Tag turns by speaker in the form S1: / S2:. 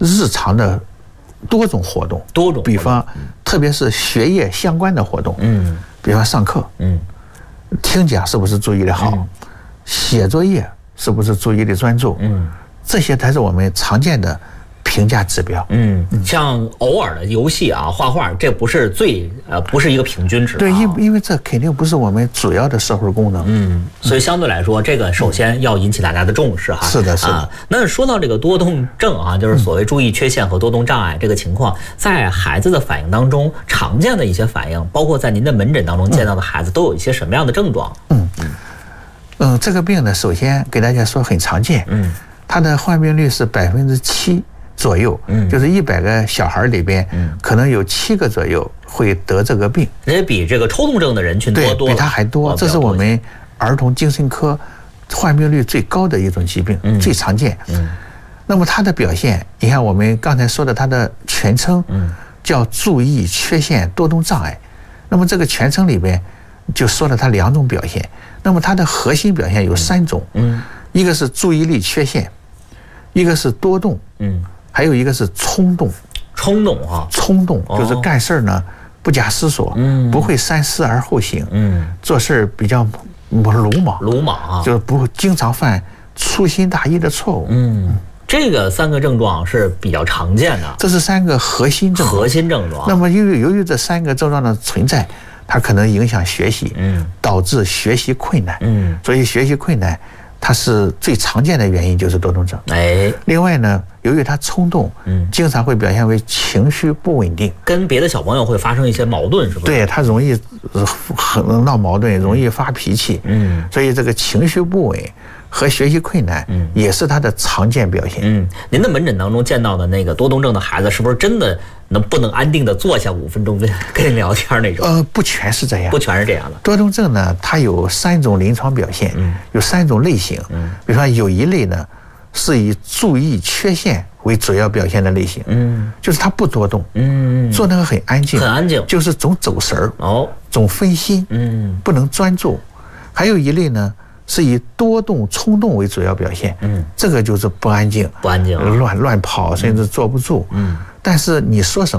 S1: 日常的多种活动，比方特别是学业相关的活动，比方上课，听讲是不是注意力好，写作业是不是注意力专注，这些才是我们常见的评价指标。
S2: 像偶尔的游戏啊、画画，这不是不是一个平均值。
S1: 对，因为这肯定不是我们主要的社会功能。
S2: 所以相对来说，这个首先要引起大家的重视哈。
S1: 是的，是的。
S2: 那说到这个多动症啊，就是所谓注意缺陷和多动障碍这个情况，在孩子的反应当中，常见的一些反应，包括在您的门诊当中见到的孩子，都有一些什么样的症状？
S1: 这个病呢，首先给大家说很常见，它的患病率是7%左右，就是100个小孩里边，可能有7个左右会得这个病，
S2: 也比这个抽动症的人群多，
S1: 比它还多。这是我们儿童精神科患病率最高的一种疾病，最常见。那么它的表现，你看我们刚才说的，它的全称叫注意缺陷多动障碍。那么这个全称里边就说了它2种表现。那么它的核心表现有3种，一个是注意力缺陷，一个是多动，还有一个是冲动。
S2: 冲动啊，
S1: 冲动就是干事呢不假思索，不会三思而后行，做事比较鲁莽啊，就是不会经常犯粗心大意的错误。
S2: 这个3个症状是比较常见的，
S1: 这是3个核心症状。那么由于这3个症状的存在，它可能影响学习，导致学习困难，所以学习困难它是最常见的原因，就是多动症。另外呢，由于他冲动，经常会表现为情绪不稳定，
S2: 跟别的小朋友会发生一些矛盾，是吧？
S1: 对，他容易很闹矛盾，容易发脾气，所以这个情绪不稳和学习困难，也是他的常见表现。
S2: 您的门诊当中见到的那个多动症的孩子，是不是真的不能安定的坐下5分钟跟你聊天那种？
S1: 不全是这样，
S2: 不全是这样的。
S1: 多动症呢，它有3种临床表现，有3种类型。比方有一类呢，是以注意缺陷为主要表现的类型，就是他不多动，做那个很安静，就是总走神儿，总分心，不能专注。还有一类呢，是以多动冲动为主要表现，这个就是不安静，乱跑，甚至坐不住。但是你说什么